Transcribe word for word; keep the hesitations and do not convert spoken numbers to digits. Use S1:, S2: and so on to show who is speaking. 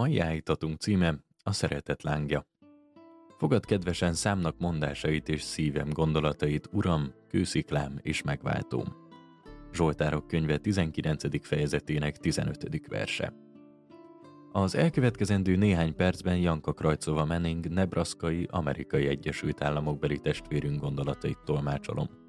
S1: Mai állítatunk címe a szeretet lángja. Fogad kedvesen számnak mondásait és szívem gondolatait, Uram, kősziklám és megváltóm. Zsoltárok könyve tizenkilencedik fejezetének tizenötödik verse. Az elkövetkezendő néhány percben Janka Krajcova Manning nebraszkai, Amerikai Egyesült Államokbeli testvérünk gondolatait tolmácsolom.